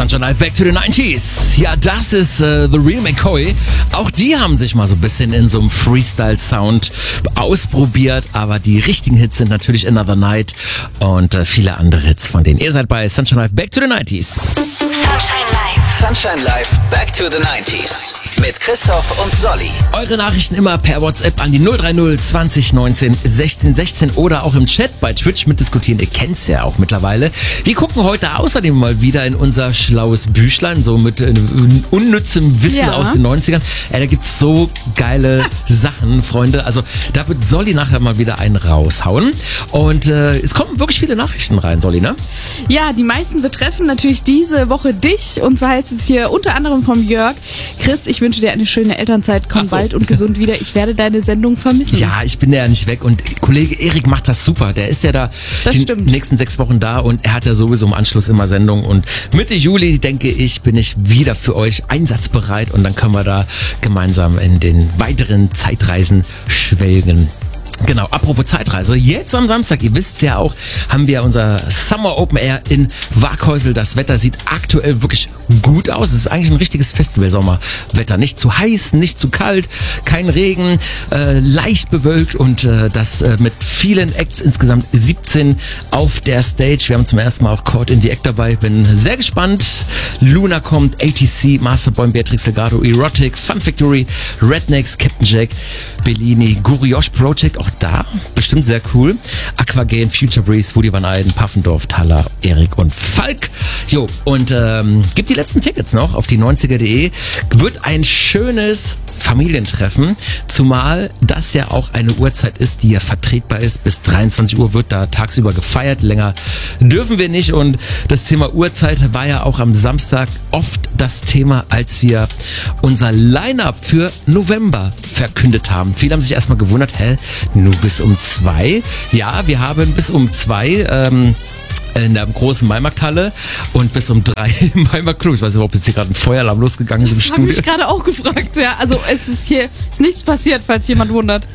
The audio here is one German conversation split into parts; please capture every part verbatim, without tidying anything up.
Sunshine Live, Back to the nineties. Ja, das ist äh, The Real McCoy. Auch die haben sich mal so ein bisschen in so einem Freestyle-Sound ausprobiert, aber die richtigen Hits sind natürlich Another Night und äh, viele andere Hits von denen. Ihr seid bei Sunshine Live, Back to the nineties. Sunshine Live. Sunshine Live, Back to the nineties. Mit Christoph und Solly. Eure Nachrichten immer per WhatsApp an die null drei null zwanzig neunzehn sechzehn sechzehn oder auch im Chat bei Twitch mitdiskutieren. Ihr kennt's ja auch mittlerweile. Wir gucken heute außerdem mal wieder in unser schlaues Büchlein, so mit äh, unnützem Wissen Ja. aus den neunzigern. Äh, da gibt's so geile Sachen, Freunde. Also da wird Solly nachher mal wieder einen raushauen. Und äh, es kommen wirklich viele Nachrichten rein, Solly, ne? Ja, die meisten betreffen natürlich diese Woche dich. Und zwar heißt es hier unter anderem vom Jörg: Chris, ich wünsche dir eine schöne Elternzeit. Komm Ach so. bald und gesund wieder. Ich werde deine Sendung vermissen. Ja, ich bin ja nicht weg und Kollege Erik macht das super. Der ist ja da Das die stimmt. nächsten sechs Wochen da und er hat ja sowieso im Anschluss immer Sendung und Mitte Juli, denke ich, bin ich wieder für euch einsatzbereit und dann können wir da gemeinsam in den weiteren Zeitreisen schwelgen. Genau, apropos Zeitreise, jetzt am Samstag, ihr wisst ja auch, haben wir unser Summer Open Air in Waghäusel. Das Wetter sieht aktuell wirklich gut aus. Es ist eigentlich ein richtiges Festival-Sommerwetter. Nicht zu heiß, nicht zu kalt, kein Regen, äh, leicht bewölkt und äh, das äh, mit vielen Acts, insgesamt siebzehn auf der Stage. Wir haben zum ersten Mal auch Caught in the Act dabei. Bin sehr gespannt. Luna kommt, A T C, Masterboy, Beatrix Legato, Erotic, Fun Factory, Rednecks, Captain Jack, Bellini, Guriosh Project, auch da bestimmt sehr cool. Aquagen, Future Breeze, Woody Van Eyden, Paffendorf, Thaler, Erik und Falk. Jo, und ähm, gibt die letzten Tickets noch auf die neunziger punkt de. Wird ein schönes Familientreffen, zumal das ja auch eine Uhrzeit ist, die ja vertretbar ist. Bis dreiundzwanzig Uhr wird da tagsüber gefeiert. Länger dürfen wir nicht. Und das Thema Uhrzeit war ja auch am Samstag oft das Thema, als wir unser Line-Up für November verkündet haben. Viele haben sich erstmal gewundert, hä, nur bis um zwei? Ja, wir haben bis um zwei ähm, in der großen Maimarkthalle und bis um drei im Maimarkt-Club. Ich weiß nicht, ob jetzt hier gerade ein Feueralarm losgegangen ist im Das habe Studio. ich gerade auch gefragt. Ja, also es ist hier ist nichts passiert, falls jemand wundert.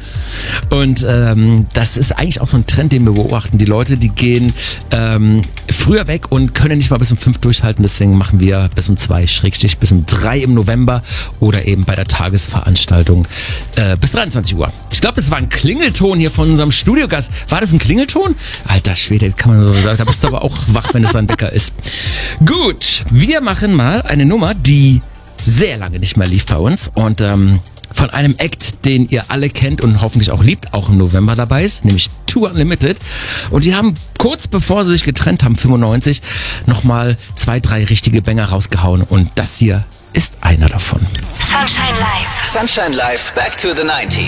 Und ähm, das ist eigentlich auch so ein Trend, den wir beobachten. Die Leute, die gehen ähm, früher weg und können nicht mal bis um fünf durchhalten. Deswegen machen wir bis um zwei, Schrägstrich, bis um drei im November oder eben bei der Tagesveranstaltung äh, bis dreiundzwanzig Uhr. Ich glaube, es war ein Klingelton hier von unserem Studiogast. War das ein Klingelton? Alter Schwede, kann man so sagen. Da bist du aber auch wach, wenn es ein Wecker ist. Gut, wir machen mal eine Nummer, die sehr lange nicht mehr lief bei uns und ähm, von einem Act, den ihr alle kennt und hoffentlich auch liebt, auch im November dabei ist, nämlich Two Unlimited. Und die haben kurz bevor sie sich getrennt haben, fünfundneunzig, nochmal zwei, drei richtige Banger rausgehauen. Und das hier ist einer davon. Sunshine Live. Sunshine Live, Back to the nineties.